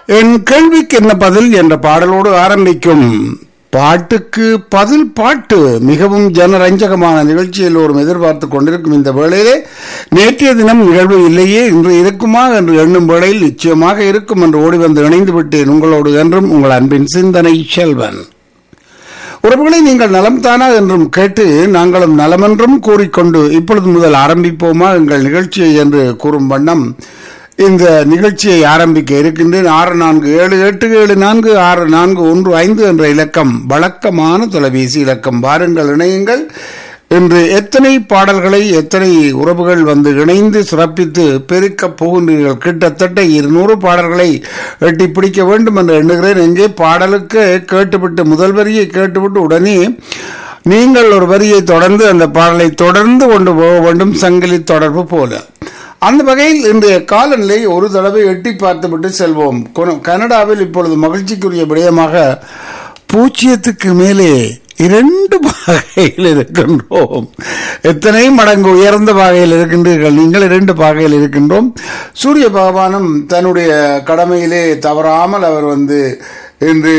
என் கேள்விக்கு என்ன பதில் என்ற பாடலோடு ஆரம்பிக்கும் பாட்டுக்கு பதில் பாட்டு மிகவும் ஜனரஞ்சகமான நிகழ்ச்சி எல்லோரும் எதிர்பார்த்து கொண்டிருக்கும் இந்த வேளையிலே நேற்றைய தினம் நிகழ்வு இல்லையே இன்று இருக்குமா என்று எண்ணும் வேளையில் நிச்சயமாக இருக்கும் என்று ஓடி வந்து இணைந்து விட்டேன் உங்களோடு என்றும் உங்கள் அன்பின் சிந்தனை செல்வன். உறவுகளை நீங்கள் நலம் தானா என்றும் கேட்டு நாங்களும் நலமென்றும் கூறிக்கொண்டு இப்பொழுது முதல் ஆரம்பிப்போமா எங்கள் நிகழ்ச்சியை என்று கூறும் வண்ணம் இந்த நிகழ்ச்சியை ஆரம்பிக்க இருக்கின்றேன். 6478746415 என்ற இலக்கம் வழக்கமான தொலைபேசி இலக்கம். வாருங்கள், இணையுங்கள். இன்று எத்தனை பாடல்களை எத்தனை உறவுகள் வந்து இணைந்து சிறப்பித்து பெருக்கப் போகின்றீர்கள்? கிட்டத்தட்ட 200 பாடல்களை எட்டி பிடிக்க வேண்டும் என்று எண்ணுகிறேன். எங்கே பாடலுக்கு கேட்டுவிட்டு முதல் வரியை கேட்டுவிட்டு உடனே நீங்கள் ஒரு வரியை தொடர்ந்து அந்த பாடலை தொடர்ந்து கொண்டு போக வேண்டும், சங்கிலி தொடர்பு போல. அந்த வகையில் இன்றைய காலநிலை ஒரு தடவை எட்டி பார்த்துவிட்டு செல்வோம். கனடாவில் இப்பொழுது மகிழ்ச்சிக்குரிய விடயமாக 0க்கு மேலே 2 பாகையில் இருக்கின்றோம். எத்தனை மடங்கு உயர்ந்த பாகையில் இருக்கின்றீர்கள் நீங்கள்? 2 பாகையில் இருக்கின்றோம். சூரிய பகவானும் தன்னுடைய கடமையிலே தவறாமல் அவர் வந்து இன்று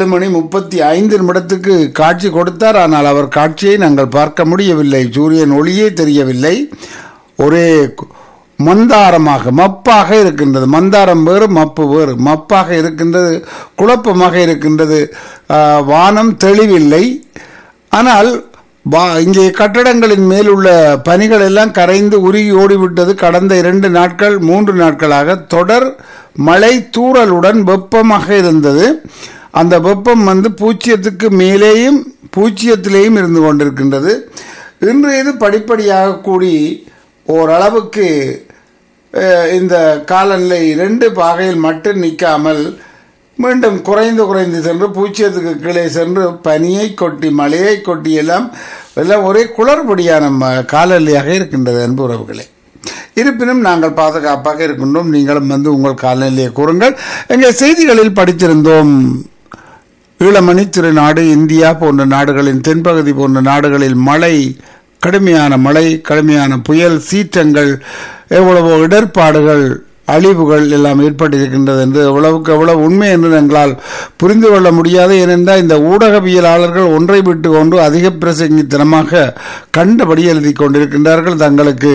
7:35 காட்சி கொடுத்தார். ஆனால் அவர் காட்சியை நாங்கள் பார்க்க முடியவில்லை. சூரியன் ஒளியே தெரியவில்லை. ஒரே மந்தாரமாக மப்பாக இருக்கின்றது. மந்தாரம் வேறு, மப்பு வேறு. மப்பாக இருக்கின்றது, குழப்பமாக இருக்கின்றது. வானம் தெளிவில்லை. ஆனால் இங்கே கட்டடங்களின் மேல் உள்ள பனிகள் எல்லாம் கரைந்து உருகி ஓடிவிட்டது. கடந்த 2 நாட்கள் 3 நாட்களாக தொடர் மழை தூறலுடன் வெப்பமாக இருந்தது. அந்த வெப்பம் வந்து 0க்கு மேலேயும் 0த்திலேயும் இருந்து கொண்டிருக்கின்றது. இன்று இது படிப்படியாக கூடி ஓரளவுக்கு இந்த காலநிலை 2 பாகையில் மட்டும் நிற்காமல் மீண்டும் குறைந்து சென்று 0க்கு கீழே சென்று பனியை கொட்டி மழையை கொட்டி எல்லாம் ஒரே குளறுபடியான காலநிலையாக இருக்கின்றது அன்பு உறவுகளே. இருப்பினும் நாங்கள் பாதுகாப்பாக இருக்கின்றோம். நீங்களும் வந்து உங்கள் காலநிலையை கூறுங்கள். எங்கள் செய்திகளில் படித்திருந்தோம், ஈழமணி திருநாடு இந்தியா போன்ற நாடுகளின் தென்பகுதி போன்ற நாடுகளில் மழை, கடுமையான மழை, கடுமையான புயல், சீற்றங்கள், எவ்வளவோ இடர்பாடுகள், அழிவுகள் எல்லாம் ஏற்பட்டிருக்கின்றது என்று எவ்வளவுக்கு எவ்வளவு உண்மை என்று எங்களால் புரிந்து கொள்ள முடியாது. ஏனென்றால் இந்த ஊடகவியலாளர்கள் ஒன்றை விட்டு கொண்டு அதிக பிரசங்கித்தனமாக கண்டபடி எழுதி கொண்டிருக்கின்றார்கள். தங்களுக்கு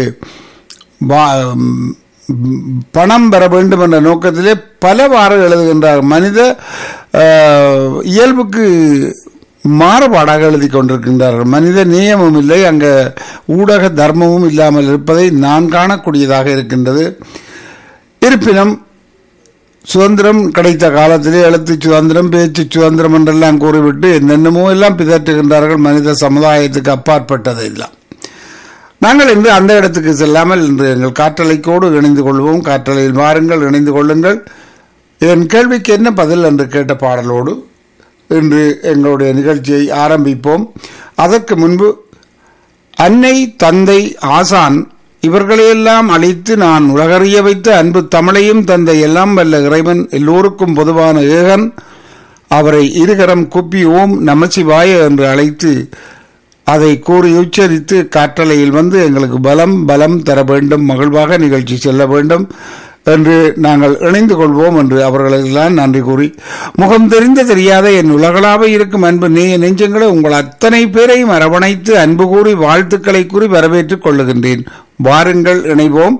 பணம் பெற வேண்டும் என்ற நோக்கத்திலே பலவாறு எழுதுகின்றார். மனித இயல்புக்கு மாறுபாடாக எழுதி கொண்டிருக்கின்றார்கள். மனித நேயமும் இல்லை, அங்கே ஊடக தர்மமும் இல்லாமல் இருப்பதை நான் காணக்கூடியதாக இருக்கின்றது. இருப்பினும் சுதந்திரம் கிடைத்த காலத்திலே எழுத்து சுதந்திரம், பேச்சு சுதந்திரம் என்றெல்லாம் கூறிவிட்டு என்னென்னமோ எல்லாம் பிதற்றுகின்றார்கள். மனித சமுதாயத்துக்கு அப்பாற்பட்டதை எல்லாம் நாங்கள் இன்று அந்த இடத்துக்கு செல்லாமல் இன்று எங்கள் காற்றலைக்கோடு இணைந்து கொள்வோம். காற்றலையில் வாருங்கள், இணைந்து கொள்ளுங்கள். என் கேள்விக்கு என்ன பதில் என்று கேட்ட பாடலோடு இன்று எங்களுடைய நிகழ்ச்சியை ஆரம்பிப்போம். அதற்கு முன்பு அன்னை, தந்தை, ஆசான் இவர்களையெல்லாம் அழைத்து நான் உலகறிய வைத்த அன்பு தமிழையும் தந்தை எல்லாம் வல்ல இறைவன் எல்லோருக்கும் பொதுவான ஏகன் அவரை இருகரம் குப்பி ஓம் நமசிவாய என்று அழைத்து அதை கூறி உச்சரித்து காற்றலையில் வந்து எங்களுக்கு பலம் தர வேண்டும், மகிழ்வாக நிகழ்ச்சி செல்ல வேண்டும் என்று நாங்கள் இணைந்து கொள்வோம் என்று அவர்களுக்கெல்லாம் நன்றி கூறி, முகம் தெரிந்த தெரியாத என் உலகளாக இருக்கும் அன்பு நெஞ்சங்களை உங்கள் அத்தனை பேரையும் அரவணைத்து அன்பு கூறி வாழ்த்துக்களை கூறி வரவேற்றுக் கொள்ளுகின்றேன். வாருங்கள், இணைவோம்.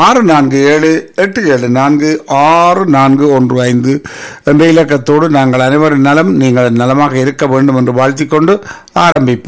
6478746415 என்ற இலக்கத்தோடு நாங்கள் அனைவரும் நலம், நீங்கள் நலமாக இருக்க வேண்டும் என்று வாழ்த்திக் கொண்டு ஆரம்பிப்போம்.